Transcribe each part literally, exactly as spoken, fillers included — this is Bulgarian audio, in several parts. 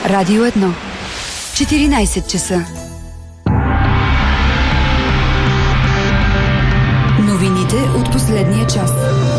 Радио едно. четиринайсет часа. Новините от последния час.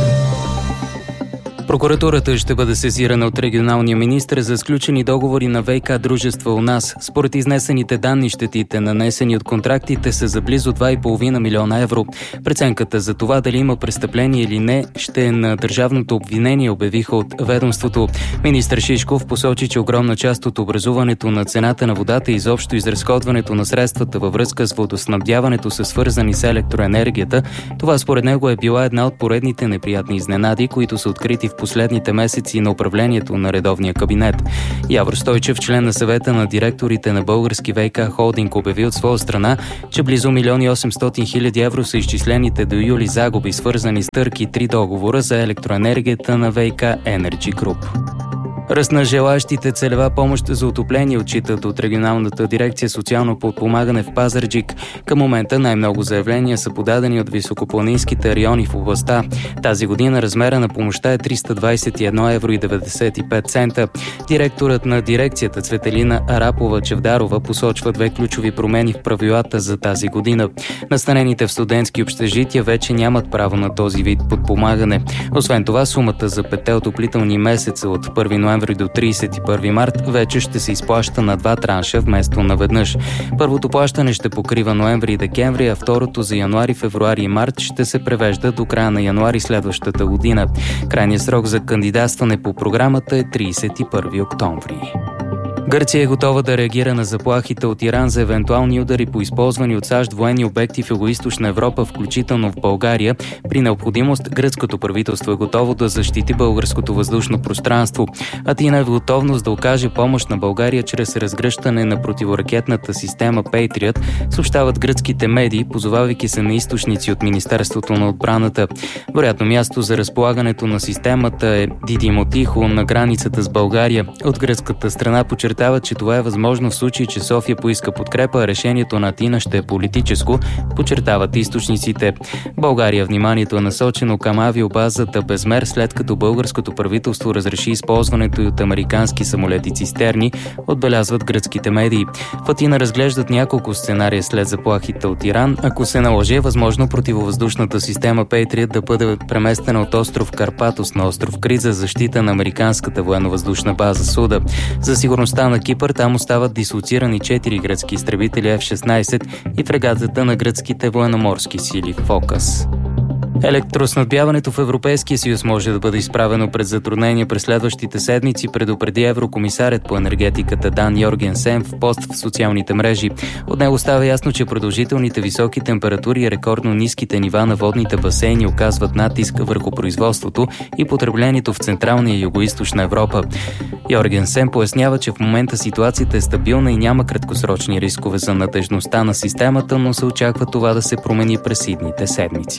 Прокуратурата ще бъде сезирана от регионалния министър за сключени договори на ВиК дружества у нас. Според изнесените данни, щетите, нанесени от контрактите, са за близо два и половина милиона евро. Преценката за това дали има престъпление или не ще е на държавното обвинение, обявиха от ведомството. Министър Шишков посочи, че огромна част от образуването на цената на водата и изобщо изразходването на средствата във връзка с водоснабдяването са свързани с електроенергията. Това според него е била една от поредните неприятни изненади, които са открити в последните месеци на управлението на редовния кабинет. Явор Стойчев, член на съвета на директорите на Български ВиК холдинг, обяви от своя страна, че близо милион и осемстотин хиляди евро са изчислените до юли загуби, свързани с търг и три договора за електроенергията на ВиК Energy Group. Ръст на желащите целева помощ за отопление отчитат от регионалната дирекция социално подпомагане в Пазарджик. Към момента най-много заявления са подадени от високопланинските райони в областта. Тази година размера на помощта е триста двадесет и едно евро и деветдесет и пет цента. Директорът на дирекцията Цветелина Арапова-Чевдарова посочва две ключови промени в правилата за тази година. Настанените в студентски общежития вече нямат право на този вид подпомагане. Освен това, сумата за петте отоплителни месеца от първи ноември до тридесет и първи март вече ще се изплаща на два транша вместо наведнъж. Първото плащане ще покрива ноември и декември, а второто за януари, февруари и март ще се превежда до края на януари следващата година. Крайният срок за кандидатстване по програмата е тридесет и първи октомври. Гърция е готова да реагира на заплахите от Иран за евентуални удари по използвани от САЩ военни обекти в Югоизточна Европа, включително в България. При необходимост гръцкото правителство е готово да защити българското въздушно пространство. Атина е в готовност да окаже помощ на България чрез разгръщане на противоракетната система Patriot, съобщават гръцките медии, позовавайки се на източници от Министерството на отбраната. Вероятно място за разполагането на системата е Дидимотихо на границата с България. От гръцката страна подчертават, че това е възможно в случай, че София поиска подкрепа, а решението на Атина ще е политическо, подчертават източниците. България вниманието е насочено към авиобазата Безмер, след като българското правителство разреши използването и от американски самолети цистерни, отбелязват гръцките медии. В Атина разглеждат няколко сценария след заплахите от Иран. Ако се наложи, е възможно противовъздушната система Patriot да бъде преместена от остров Карпатос на остров Крит за защита на американската военновъздушна база Суда. За сигурността на Кипър там остават дислоцирани четири гръцки изтребители Еф шестнадесет и фрегатата на гръцките военноморски сили Фокас. Електроснабдяването в Европейския съюз може да бъде изправено пред затруднения през следващите седмици, предупреди еврокомисарят по енергетиката Дан Йоргенсен в пост в социалните мрежи. От него става ясно, че продължителните високи температури и рекордно ниските нива на водните басейни оказват натиск върху производството и потреблението в Централна и Югоизточна Европа. Йоргенсен пояснява, че в момента ситуацията е стабилна и няма краткосрочни рискове за надежността на системата, но се очаква това да се промени през идните седмици.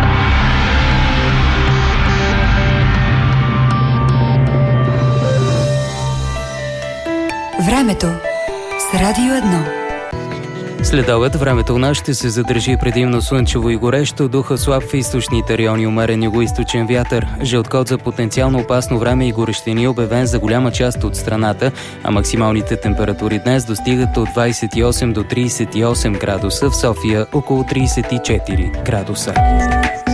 Времето с Радио едно. След обед времето у нас ще се задържи предимно слънчево и горещо, духа слаб в източните райони, умерен югоизточен вятър. Жълт код за потенциално опасно време и горещини е обявен за голяма част от страната, а максималните температури днес достигат от двадесет и осем до тридесет и осем градуса, в София около тридесет и четири градуса.